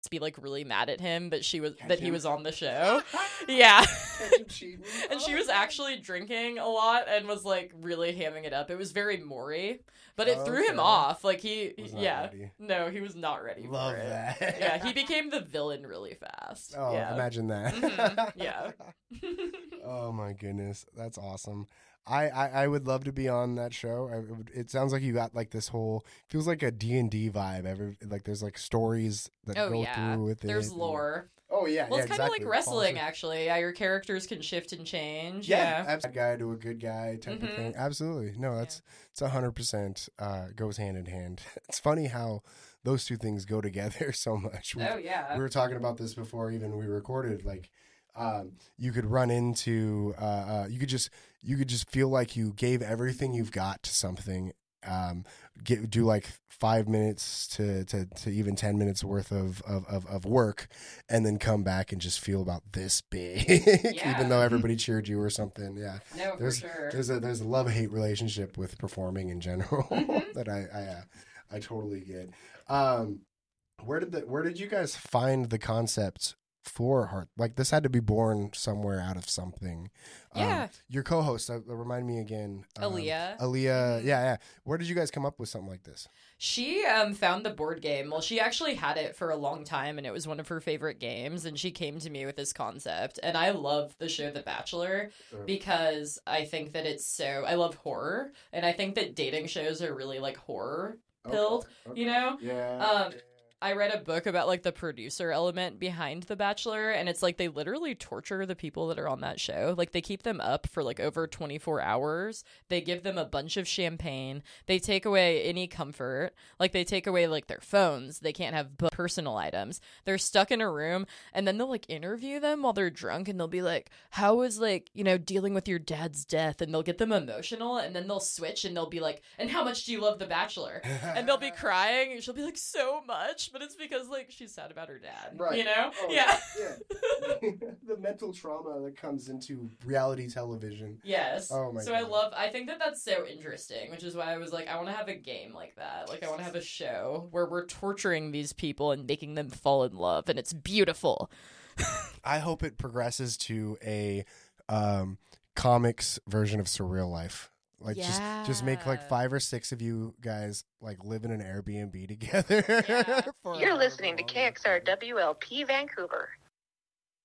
be like really mad at him that he was on the show. Yeah. And she was actually drinking a lot and was like really hamming it up. It was very Maury, but it threw him off. Like he no, he was not ready Love for it. that. Yeah, he became the villain really fast. Oh, yeah. imagine that. Yeah. Oh my goodness, that's awesome. I would love to be on that show. It sounds like you got like this whole, feels like a D&D vibe. Like there's like stories that go through with it. There's lore. Oh yeah, well, yeah, it's kind of exactly. like wrestling, actually. Yeah, your characters can shift and change. Yeah, bad guy to a good guy type of thing. Absolutely, no, it's 100% goes hand in hand. It's funny how those two things go together so much. We were talking about this before even we recorded. Like, you could run into, you could just feel like you gave everything you've got to something. Do like 5 minutes to even 10 minutes worth of work, and then come back and just feel about this big, even though everybody cheered you or something. Yeah, no, there's for sure. there's a love-hate relationship with performing in general that I totally get. Where did you guys find the concept for Heart? Like, this had to be born somewhere out of something. Yeah. Your co-host, remind me again. Aaliyah. Yeah. Where did you guys come up with something like this? She found the board game. Well, she actually had it for a long time, and it was one of her favorite games, and she came to me with this concept. And I love the show The Bachelor because I think that I love horror, and I think that dating shows are really, like, horror-pilled, you know? Yeah. I read a book about, like, the producer element behind The Bachelor, and it's like they literally torture the people that are on that show. Like, they keep them up for, like, over 24 hours. They give them a bunch of champagne. They take away any comfort. Like, they take away, like, their phones. They can't have personal items. They're stuck in a room, and then they'll, like, interview them while they're drunk, and they'll be like, how was, like, you know, dealing with your dad's death? And they'll get them emotional, and then they'll switch, and they'll be like, and how much do you love The Bachelor? And they'll be crying, and she'll be like, so much. But it's because, like, she's sad about her dad, right? You know? Oh, yeah. The mental trauma that comes into reality television. Yes. Oh my. So God. I think that that's so interesting, which is why I was like, I want to have a game like that. Like, I want to have a show where we're torturing these people and making them fall in love, and it's beautiful. I hope it progresses to a comics version of Surreal Life. Like, just make like 5 or 6 of you guys like live in an Airbnb together. You're listening to KXR WLP Vancouver.